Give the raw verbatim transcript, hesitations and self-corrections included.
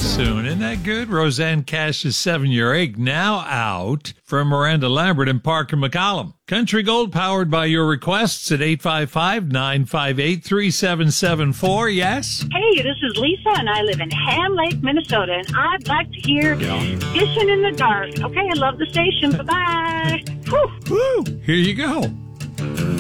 soon. Isn't that good? Roseanne Cash's Seven-Year Ache now out from Miranda Lambert and Parker McCollum. Country Gold powered by your requests at eight five five, nine five eight, three seven seven four. Yes? Hey, this is Lisa, and I live in Ham Lake, Minnesota, and I'd like to hear Fishing in the Dark. Okay, I love the station. Bye-bye. Whew. Woo! Here you go.